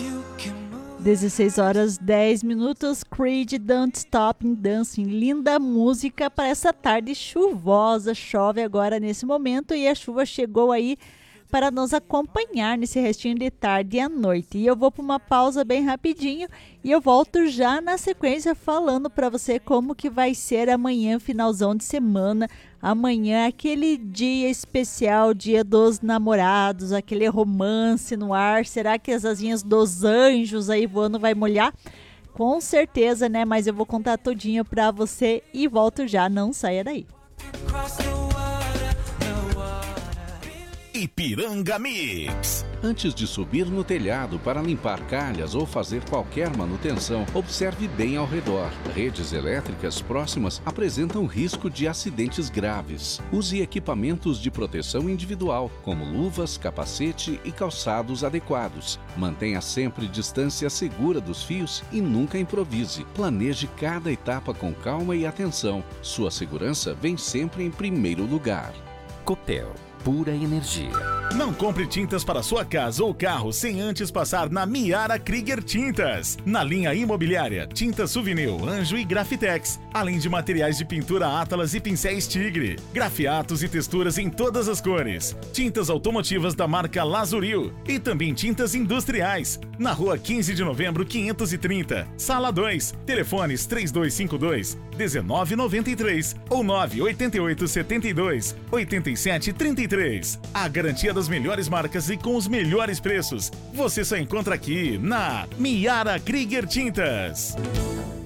16h10, Creed, Don't Stop Dancing. Linda música para essa tarde chuvosa. Chove agora nesse momento e a chuva chegou aí para nos acompanhar nesse restinho de tarde e à noite. E eu vou para uma pausa bem rapidinho e eu volto já na sequência falando para você como que vai ser amanhã, finalzão de semana. Amanhã, aquele dia especial, dia dos namorados, aquele romance no ar. Será que as asinhas dos anjos aí voando vai molhar? Com certeza, né? Mas eu vou contar tudinho pra você e volto já, não saia daí. Ipiranga Mix. Antes de subir no telhado para limpar calhas ou fazer qualquer manutenção, observe bem ao redor. Redes elétricas próximas apresentam risco de acidentes graves. Use equipamentos de proteção individual, como luvas, capacete e calçados adequados. Mantenha sempre distância segura dos fios e nunca improvise. Planeje cada etapa com calma e atenção. Sua segurança vem sempre em primeiro lugar. Copel. Pura energia. Não compre tintas para sua casa ou carro sem antes passar na Miara Krieger Tintas. Na linha imobiliária, tintas Souvenir, Anjo e Grafitex. Além de materiais de pintura Atlas e pincéis Tigre. Grafiatos e texturas em todas as cores. Tintas automotivas da marca Lazuril. E também tintas industriais. Na rua 15 de novembro, 530. Sala 2. Telefones 3252-1993 ou 98872-8733. A garantia das melhores marcas e com os melhores preços. Você só encontra aqui na Miara Krieger Tintas.